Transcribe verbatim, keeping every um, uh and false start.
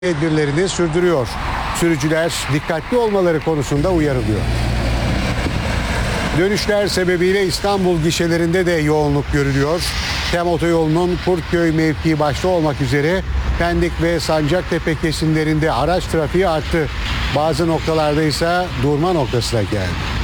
tedbirlerini sürdürüyor. Sürücüler dikkatli olmaları konusunda uyarılıyor. Dönüşler sebebiyle İstanbul gişelerinde de yoğunluk görülüyor. Tem otoyolunun Kurtköy mevkii başta olmak üzere Pendik ve Sancaktepe kesimlerinde araç trafiği arttı. Bazı noktalarda ise durma noktasına geldi.